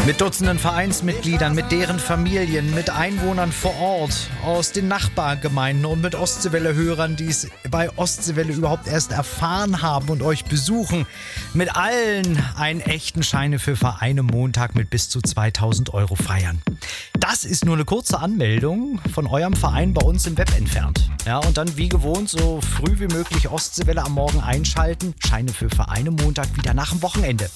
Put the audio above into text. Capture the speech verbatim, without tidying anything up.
Mit Dutzenden Vereinsmitgliedern, mit deren Familien, mit Einwohnern vor Ort, aus den Nachbargemeinden und mit Ostseewelle-Hörern, die es bei Ostseewelle überhaupt erst erfahren haben und euch besuchen. Mit allen einen echten Scheine für Vereine Montag mit bis zu zweitausend Euro feiern. Das ist nur eine kurze Anmeldung von eurem Verein bei uns im Web entfernt. Ja, und dann wie gewohnt so früh wie möglich Ostseewelle am Morgen einschalten. Scheine für Vereine Montag wieder nach dem Wochenende.